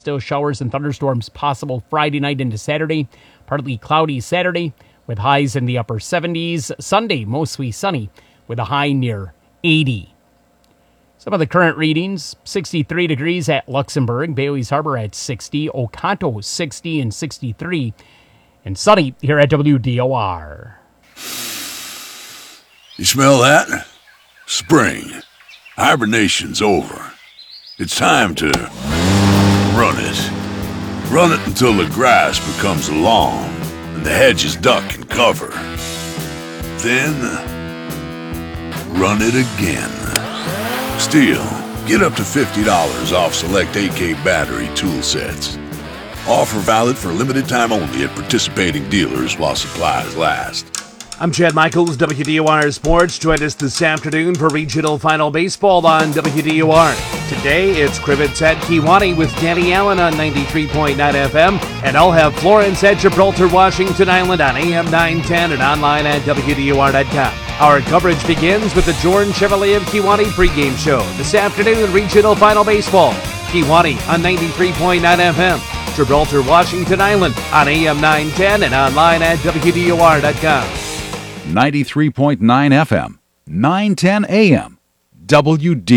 Still showers and thunderstorms possible Friday night into Saturday. Partly cloudy Saturday with highs in the upper 70s. Sunday, mostly sunny with a high near 80. Some of the current readings, 63 degrees at Luxembourg, Bailey's Harbor at 60, Oconto 60 and 63, and sunny here at WDOR. You smell that? Spring. Hibernation's over. It's time to run it. Run it until the grass becomes long and the hedges duck and cover. Then, run it again. Stihl, get up to $50 off select AK battery tool sets. Offer valid for limited time only at participating dealers while supplies last. I'm Chad Michaels, WDOR Sports. Join us this afternoon for regional final baseball on WDOR. Today, it's Crivets at Kewaunee with Danny Allen on 93.9 FM, and I'll have Florence at Gibraltar, Washington Island on AM 910 and online at WDOR.com. Our coverage begins with the Jordan Chevrolet of Kewaunee pregame show this afternoon in regional final baseball. Kewaunee on 93.9 FM, Gibraltar, Washington Island on AM 910 and online at WDOR.com. 93.9 FM, 910 AM, WD.